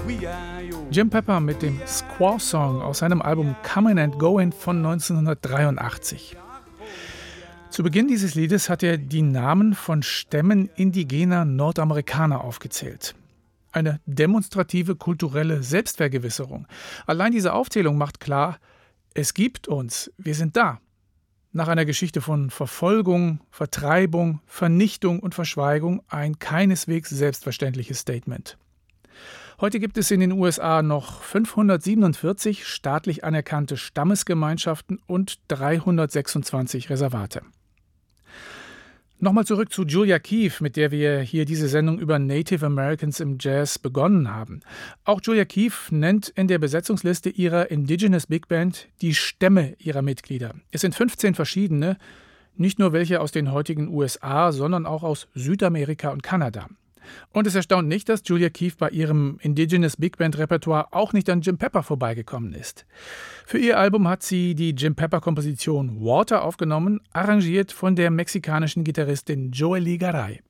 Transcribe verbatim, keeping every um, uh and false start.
Jim Pepper mit dem Squaw Song aus seinem Album Comin' and Goin' von neunzehnhundertdreiundachtzig. Zu Beginn dieses Liedes hat er die Namen von Stämmen indigener Nordamerikaner aufgezählt. Eine demonstrative kulturelle Selbstvergewisserung. Allein diese Aufzählung macht klar, es gibt uns, wir sind da. Nach einer Geschichte von Verfolgung, Vertreibung, Vernichtung und Verschweigung ein keineswegs selbstverständliches Statement. Heute gibt es in den U S A noch fünfhundertsiebenundvierzig staatlich anerkannte Stammesgemeinschaften und dreihundertsechsundzwanzig Reservate. Nochmal zurück zu Julia Keefe, mit der wir hier diese Sendung über Native Americans im Jazz begonnen haben. Auch Julia Keefe nennt in der Besetzungsliste ihrer Indigenous Big Band die Stämme ihrer Mitglieder. Es sind fünfzehn verschiedene, nicht nur welche aus den heutigen U S A, sondern auch aus Südamerika und Kanada. Und es erstaunt nicht, dass Julia Keefe bei ihrem Indigenous Big Band Repertoire auch nicht an Jim Pepper vorbeigekommen ist. Für ihr Album hat sie die Jim Pepper Komposition Water aufgenommen, arrangiert von der mexikanischen Gitarristin Joely Garay.